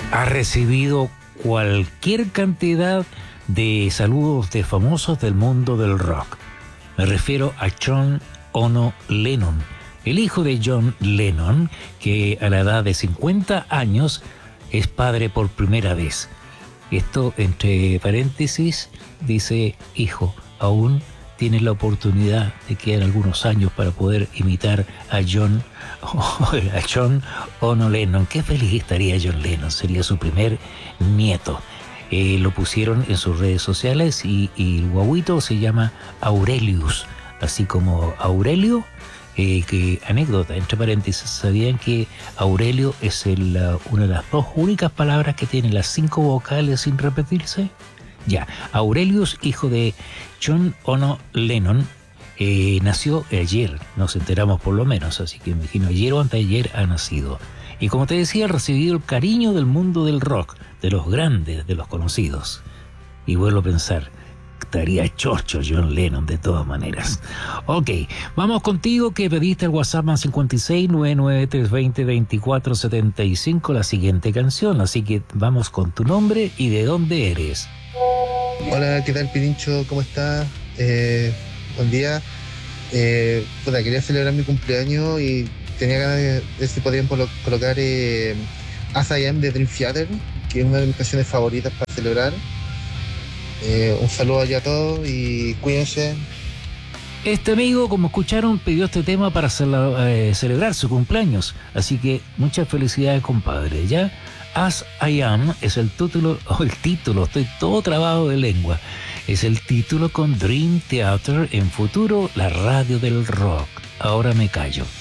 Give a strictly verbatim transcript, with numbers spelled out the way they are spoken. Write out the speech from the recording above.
ha recibido cualquier cantidad de saludos de famosos del mundo del rock. Me refiero a John Ono Lennon, el hijo de John Lennon, que a la edad de cincuenta años es padre por primera vez. Esto, entre paréntesis, dice: hijo, aún tienes la oportunidad de quedar algunos años para poder imitar a John, a John Ono Lennon. Qué feliz estaría John Lennon, sería su primer nieto. Eh, lo pusieron en sus redes sociales y, y el guaguito se llama Aurelius, así como Aurelio. Eh, que anécdota, entre paréntesis, ¿sabían que Aurelio es el, uh, una de las dos únicas palabras que tiene las cinco vocales sin repetirse? Ya, Aurelius, hijo de John Ono Lennon, eh, nació ayer, nos enteramos por lo menos, así que me imagino ayer o anteayer ha nacido. Y como te decía, ha recibido el cariño del mundo del rock, de los grandes, de los conocidos. Y vuelvo a pensar, estaría chocho John Lennon de todas maneras. Ok, vamos contigo, que pediste el WhatsApp más cincuenta y seis, noventa y nueve, trescientos veinte, veinticuatro setenta y cinco la siguiente canción. Así que vamos con tu nombre y de dónde eres. Hola, ¿qué tal, Pirincho? ¿Cómo estás? Eh, buen día. Eh, puta, quería celebrar mi cumpleaños y tenía ganas de ver si podían colo- colocar eh, As I Am de Dream Theater, que es una de mis canciones favoritas para celebrar. Eh, un saludo allá a todos y cuídense. Este amigo, como escucharon, pidió este tema para cel- eh, celebrar su cumpleaños. Así que muchas felicidades, compadre. Ya, As I Am es el título, o oh, el título, estoy todo trabado de lengua. Es el título con Dream Theater, en futuro la radio del rock. Ahora me callo.